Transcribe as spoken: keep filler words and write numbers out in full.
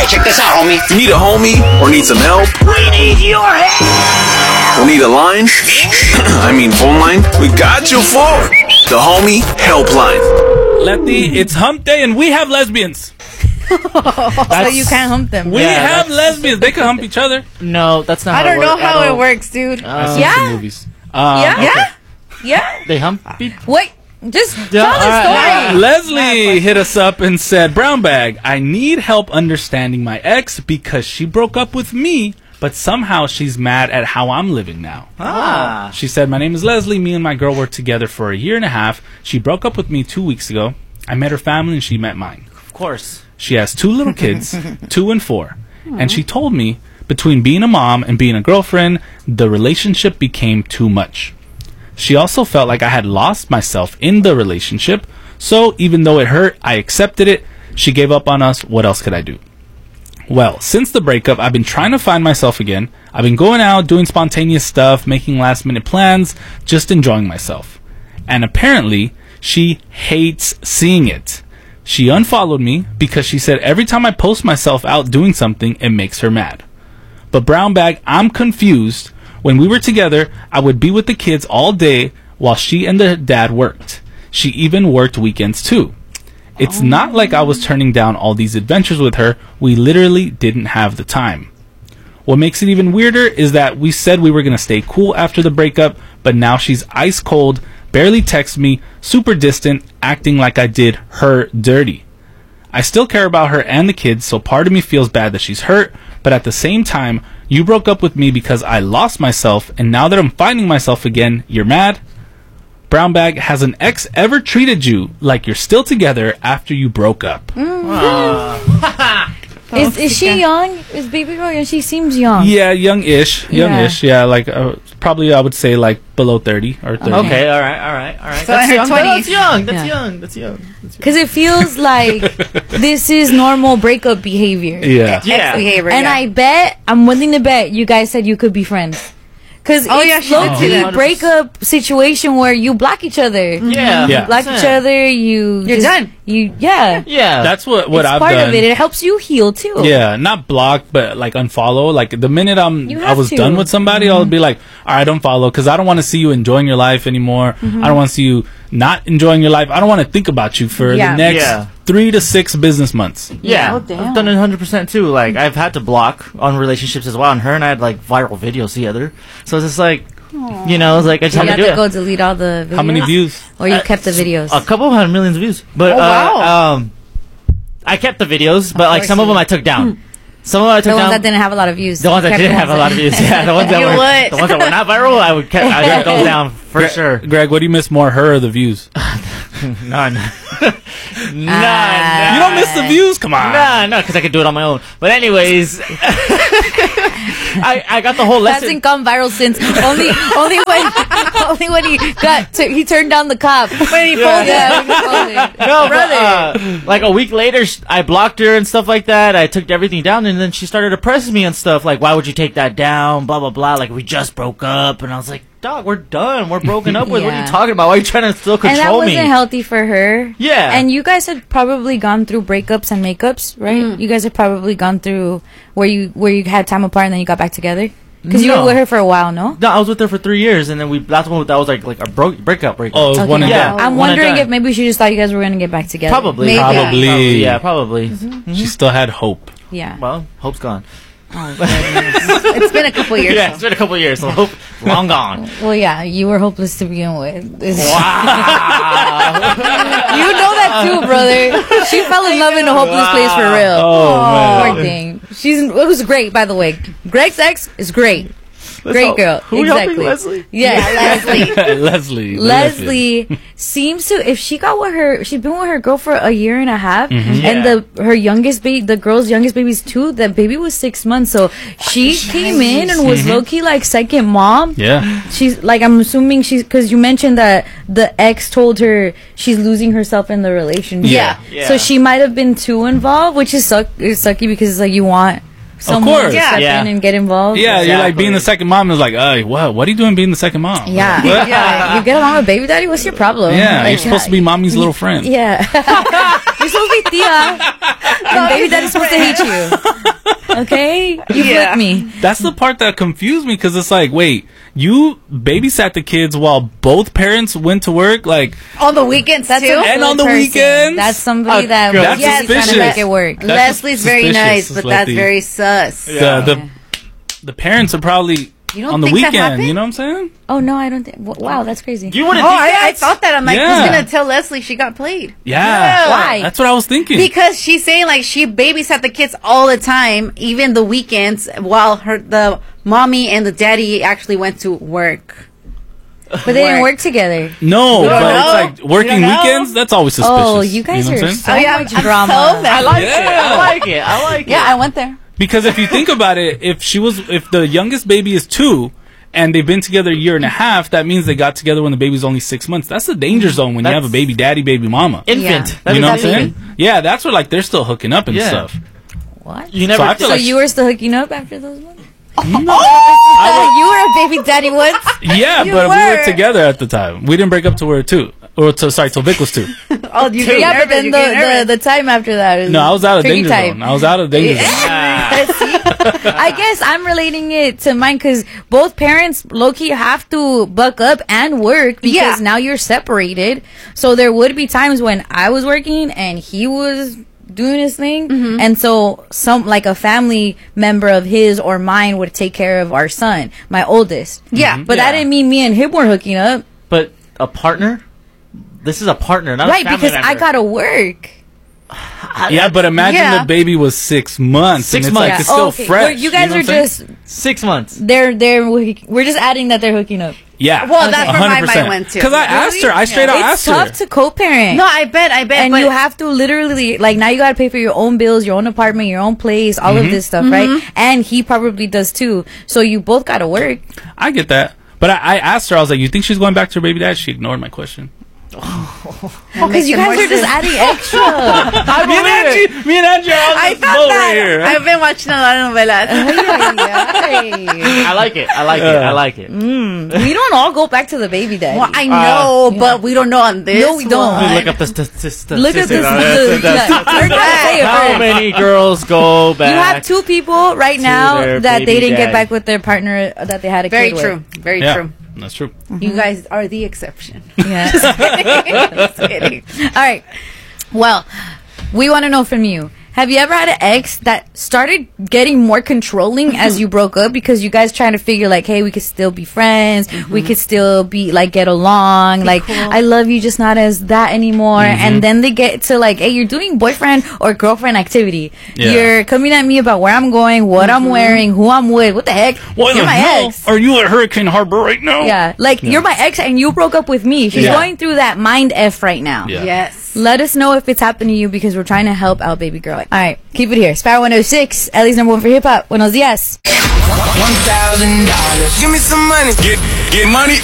Hey, check this out, homie. You need a homie or need some help? We need your help. Or need a line? I mean phone line? We got you for the Homie Helpline. Lefty, it's hump day and we have lesbians. So you can't hump them. We Yeah, have that's- lesbians. They can hump each other. No, that's not I how don't it know works at how all. it works, dude. Uh, Some yeah? movies. Um, Yeah? okay. Yeah? Yeah? They hump each Wait, just Yeah, tell the alright. story. Leslie hit us up and said, Brown Bag, I need help understanding my ex because she broke up with me, but somehow she's mad at how I'm living now. Ah. She said, my name is Leslie. Me and my girl were together for a year and a half. She broke up with me two weeks ago. I met her family and she met mine. Of course. She has two little kids, two and four. And she told me between being a mom and being a girlfriend, the relationship became too much. She also felt like I had lost myself in the relationship. So even though it hurt, I accepted it. She gave up on us. What else could I do? Well, since the breakup, I've been trying to find myself again. I've been going out, doing spontaneous stuff, making last minute plans, just enjoying myself. And apparently, she hates seeing it. She unfollowed me because she said every time I post myself out doing something, it makes her mad. But Brown Bag, I'm confused. When we were together, I would be with the kids all day while she and the dad worked. She even worked weekends too. It's oh. not like I was turning down all these adventures with her. We literally didn't have the time. What makes it even weirder is that we said we were going to stay cool after the breakup, but now she's ice cold, barely texts me, super distant, acting like I did her dirty. I still care about her and the kids, so part of me feels bad that she's hurt, but at the same time, you broke up with me because I lost myself, and now that I'm finding myself again, you're mad? Brown Bag, has an ex ever treated you like you're still together after you broke up? Mm-hmm. Uh. Is is she young? Is baby girl young? She seems young. Yeah, young-ish, young-ish. Yeah, yeah like uh, probably I would say like below thirty or thirty. Okay, all right, all right, all right. So that's, in her young, twenties. that's young. That's Yeah. young. That's young. Because it feels like this is normal breakup behavior. Yeah. Yeah. Behavior, and yeah. I bet, I'm willing to bet you guys said you could be friends. Because Oh, it's yeah, she did low-key say that. breakup situation where you block each other. Yeah. Yeah. You block each other, you... You're just- done. You, yeah. Yeah. That's what, what it's I've part done. of it. It helps you heal, too. Yeah, not block, but like unfollow. Like the minute I'm, You I have was to. done with somebody, Mm-hmm. I'll be like, all right, unfollow, because I don't want to see you enjoying your life anymore. Mm-hmm. I don't want to see you not enjoying your life. I don't want to think about you for Yeah. the next Yeah. three to six business months. Yeah, Oh, damn. I've done it one hundred percent too. Like, I've had to block on relationships as well, and her and I had, like, viral videos together. So it's just like, you know, it's like, I just You have have to do to it. go delete all the videos? How many views? Or you Uh, kept the videos? A couple had millions of views. But, Oh, uh, wow. um, I kept the videos, but, like, course some of you them I took down. Some of them I took the ones down. that didn't have a lot of views. the ones that Kept didn't the have a ones lot of views. Yeah, the ones that You were, would. the ones that were not viral, I would, kept, I would go down for Gre- sure. Greg, what do you miss more, her or the views? None. None. Ah. You don't miss the views? Come on. Nah, no, because I could do it on my own. But anyways, I I got the whole lesson. Hasn't gone viral since only only when only when he got to, he turned down the cop when he Yeah. pulled yeah. when he pulled it. No, but, uh, like a week later, sh- I blocked her and stuff like that. I took everything down, and then she started to press me and stuff like, "Why would you take that down?" Blah blah blah. Like, we just broke up, and I was like, "Dog, we're done. We're broken up with. What are Yeah. you talking about? Why are you trying to still And that control wasn't me?" healthy for her. Yeah. And you guys had probably gone through breakups and makeups, right? You guys had probably gone through where you where you had time apart and then you got back together. Because you No. were with her for a while, no? No, I was with her for three years, and then we. That's when that was like like a broke breakup breakup. Oh, it was Okay. one and Yeah. done. I'm One and wondering done. if maybe she just thought you guys were going to get back together. Probably. Maybe. Probably. Probably. Yeah, probably. She still had hope. Yeah. Well, hope's gone. Oh, goodness. It's been a couple years. Yeah, it's been a couple years, so hope long gone. Well, yeah, you were hopeless to begin with. It's- Wow. You know that too, brother. She fell in love in a hopeless place for real. Oh, Poor man. thing. She's it was great, by the way. Greg's ex is great. Great help- girl. who helping exactly. Leslie? Yeah, Leslie. Leslie. Leslie seems to if she got with her she's been with her girl for a year and a half Mm-hmm. and the her youngest baby the girl's youngest baby's two, the baby was six months, so she came in and was low key like second mom. Yeah. She's like, I'm assuming she's because you mentioned that the ex told her she's losing herself in the relationship. Yeah. Yeah. So she might have been too involved, which is suck it's sucky because it's like you want someone course. to step Yeah. in and get involved. Yeah, you're like Exactly. being the second mom is like, hey, what? What are you doing being the second mom? Yeah. What? Yeah. You get along with baby daddy, what's your problem? Yeah, Like, you're supposed to be mommy's little friend. Yeah. You're supposed to be Tia. And baby daddy's supposed to hate you. Okay? You Yeah. flipped me. That's the part that confused me because it's like, wait, you babysat the kids while both parents went to work? Like, On the weekends That's too. a And good on the person. weekends? That's somebody Uh, that girl. was That's just trying to suspicious. make it work. That's Leslie's very suspicious, nice, but that's Letty. very sus. the, the the parents are probably You don't on the think that weekend. happened? You know what I'm saying? Oh, no, I don't think. Wow, that's crazy. You wouldn't Oh, think I, that? I thought that. I'm like, Yeah. who's gonna tell Leslie she got played? Yeah. Why? That's what I was thinking. Because she's saying like she babysat the kids all the time, even the weekends, while her the mommy and the daddy actually went to work. But they didn't work together. no, don't but know? it's like You working don't know? weekends. That's always suspicious. Oh, you guys know what are I'm so saying? Oh, yeah, much I'm- I'm drama. so mad. I like Yeah. it. I like it. I like Yeah, it. I went there. Because if you think about it, if she was, if the youngest baby is two, and they've been together a year and a half, that means they got together when the baby's only six months. That's the danger zone when you have a That's- baby daddy, baby mama. Infant. Yeah. That You is know what I'm infant. saying? Yeah, that's where like they're still hooking up and Yeah. stuff. What? You never. So I feel So like you were still hooking up after those months? No. Uh, you were a baby daddy once? Yeah, You but we were. were together at the time. We didn't break up till we were two. Or to, sorry, till Vic was two. Oh, you get Yeah, nervous. but then you the, get nervous. the, the time after that is No, I was out of tricky danger time. zone. I was out of danger zone. I guess I'm relating it to mine because both parents low-key have to buck up and work because Yeah. now you're separated. So there would be times when I was working and he was doing his thing, Mm-hmm. and so some like a family member of his or mine would take care of our son, my oldest. Yeah. But that Yeah. didn't mean me and him were hooking up, But a partner. This is a partner, not right? a family Because I member. gotta work. Yeah, but imagine Yeah. the baby was six months. Six and it's months. Like, it's Oh, still okay. fresh. Well, you guys know are what I'm just saying? Six months. they're they're we're just adding that they're hooking up. Yeah. Well, that's where my mind went to. Because I asked her. I straight out It's asked her. tough to co-parent. No, I bet, I bet. and but you have to literally like now you got to pay for your own bills, your own apartment, your own place, all Mm-hmm. of this stuff, right? And he probably does too. So you both got to work. I get that. But I, I asked her, I was like, you think she's going back to her baby dad? She ignored my question. Because you guys are just adding extra. I Me and believe it. Angie, me and Angie are on I this thought boat that. right here. I've been watching a lot of novelas. I like it. I like it. I like it. We don't all go back to the baby daddy. Well, I know, yeah. but we don't know on this. No, we don't. one. Let me look up the statistics. Look at this. Look, yeah, we're gonna say it How first. many girls go back? You have two people right to now their that they baby didn't daddy. get back with their partner that they had a Very kid true. Very yeah, true. that's true. You guys are the exception. with. Yeah. Just kidding. All right. Well, we want to know from you. Have you ever had an ex that started getting more controlling as you broke up because you guys trying to figure like, hey, we could still be friends, we could still be like get along, like I love you, just not as that anymore. And then they get to like, hey, you're doing boyfriend or girlfriend activity. Yeah. You're coming at me about where I'm going, what I'm wearing, who I'm with. What the heck? What you're the my hell? ex. Are you at Hurricane Harbor right now? Yeah, like you're my ex and you broke up with me. She's Yeah. going through that mind F right now. Yeah. Yes. Let us know if it's happened to you because we're trying to help out baby girl. All right, keep it here. Sparrow one oh six, Ellie's number one for hip hop. Buenos dias. One thousand dollars. Give me some money. Get, get money